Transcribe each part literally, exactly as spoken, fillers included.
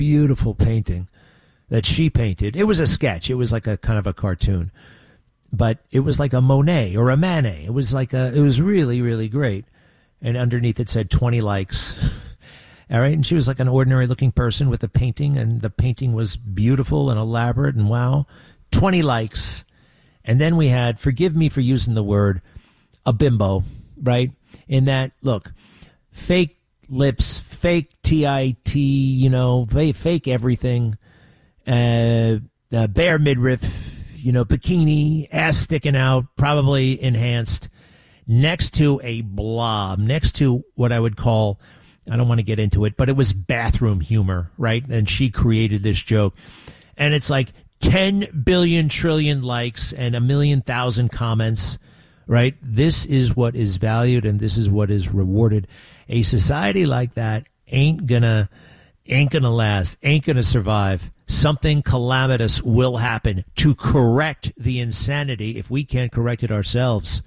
beautiful painting that she painted. It was a sketch. It was like a kind of a cartoon, but it was like a Monet or a Manet. It was like a, it was really, really great. And underneath it said twenty likes. All right. And she was like an ordinary looking person with a painting, and the painting was beautiful and elaborate and wow, twenty likes. And then we had, forgive me for using the word, a bimbo, right? In that, look, fake lips, fake T I T, you know, fake everything, uh, uh, bare midriff, you know, bikini, ass sticking out, probably enhanced, next to a blob, next to what I would call, I don't want to get into it, but it was bathroom humor, right? And she created this joke. And it's like ten billion trillion likes and a million thousand comments, right? This is what is valued and this is what is rewarded. A society like that ain't gonna, ain't gonna last, ain't gonna survive. Something calamitous will happen to correct the insanity if we can't correct it ourselves.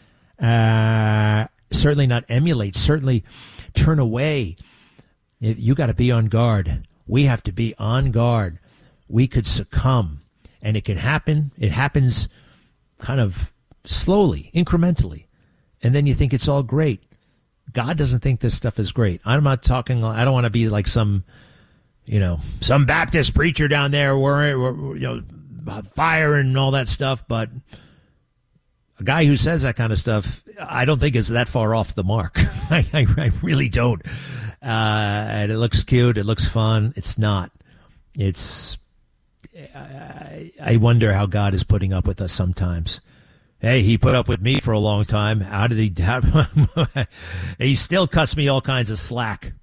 Uh, certainly not emulate, certainly turn away. You got to be on guard. We have to be on guard. We could succumb, and it can happen. It happens kind of slowly, incrementally, and then you think it's all great. God doesn't think this stuff is great. I'm not talking, I don't want to be like some, you know, some Baptist preacher down there where, where you know, fire and all that stuff, but a guy who says that kind of stuff, I don't think is that far off the mark. I, I, I really don't. Uh, and it looks cute. It looks fun. It's not. It's, I, I wonder how God is putting up with us sometimes. Hey, he put up with me for a long time. How did he? How, he still cuts me all kinds of slack.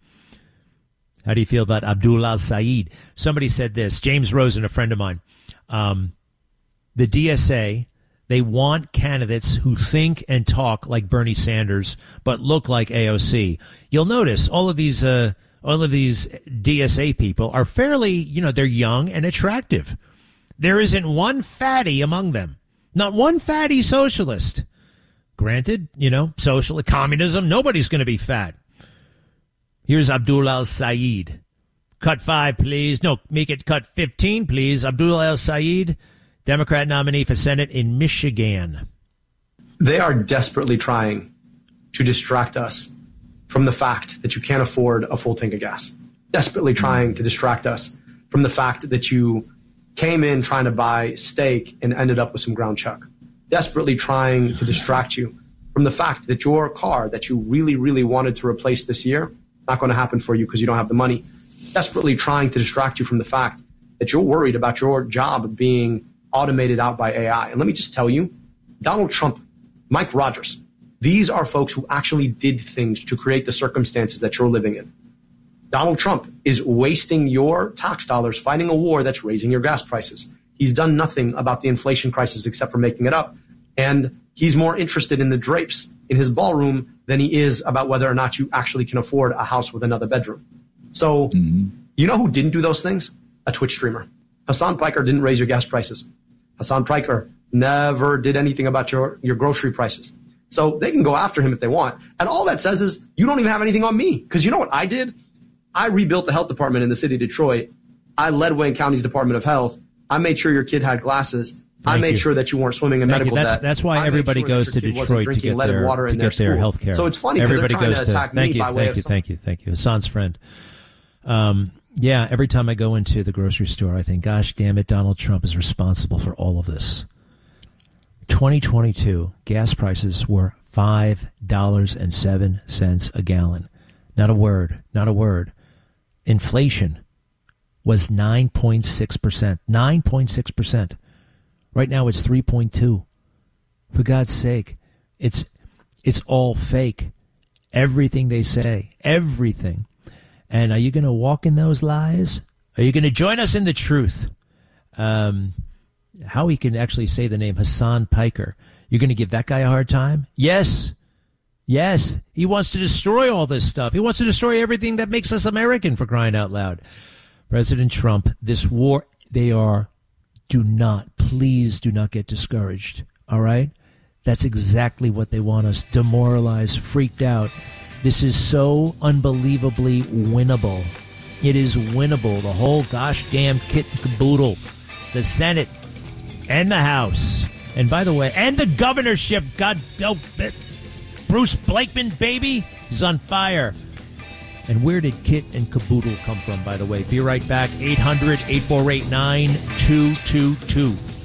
How do you feel about Abdul al-Said? Somebody said this. James Rosen, a friend of mine. Um, the D S A, they want candidates who think and talk like Bernie Sanders, but look like A O C. You'll notice all of these, uh, all of these D S A people are fairly, you know, they're young and attractive. There isn't one fatty among them. Not one fatty socialist. Granted, you know, social communism, nobody's going to be fat. Here's Abdul al-Said. Cut five, please. No, make it cut fifteen, please. Abdul al-Said, Democrat nominee for Senate in Michigan. They are desperately trying to distract us from the fact that you can't afford a full tank of gas. Desperately trying to distract us from the fact that you came in trying to buy steak and ended up with some ground chuck. Desperately trying to distract you from the fact that your car that you really, really wanted to replace this year, not going to happen for you because you don't have the money. Desperately trying to distract you from the fact that you're worried about your job being automated out by A I. And let me just tell you, Donald Trump, Mike Rogers, these are folks who actually did things to create the circumstances that you're living in. Donald Trump is wasting your tax dollars fighting a war that's raising your gas prices. He's done nothing about the inflation crisis except for making it up. And he's more interested in the drapes in his ballroom than he is about whether or not you actually can afford a house with another bedroom. So, mm-hmm. You know who didn't do those things? A Twitch streamer. Hassan Piker didn't raise your gas prices. Hassan Piker never did anything about your, your grocery prices. So they can go after him if they want. And all that says is you don't even have anything on me. Because you know what I did? I rebuilt the health department in the city of Detroit. I led Wayne County's Department of Health. I made sure your kid had glasses. Thank I made you. sure that you weren't swimming in Thank medical you. That's, debt. That's why I everybody sure goes to Detroit to get their, water to in get their, their health care. So it's funny because they're trying to attack thank me you, by way thank of you, thank you, thank you. Hassan's friend. Um, yeah, every time I go into the grocery store, I think, gosh damn it, Donald Trump is responsible for all of this. twenty twenty-two, gas prices were five dollars and seven cents a gallon. Not a word, not a word. Inflation was nine point six percent. nine point six percent. Right now it's three point two. For God's sake, it's it's all fake. Everything they say, everything. And are you going to walk in those lies? Are you going to join us in the truth? Um, how he can actually say the name Hassan Piker. You're going to give that guy a hard time? Yes. Yes. He wants to destroy all this stuff. He wants to destroy everything that makes us American, for crying out loud. President Trump, this war, they are, do not, please do not get discouraged. All right? That's exactly what they want us. Demoralized, freaked out. This is so unbelievably winnable. It is winnable. The whole gosh damn kit and caboodle. The Senate and the House. And by the way, and the governorship. God, oh, Bruce Blakeman, baby, is on fire. And where did kit and caboodle come from, by the way? Be right back. eight hundred, eight four eight, nine two two two.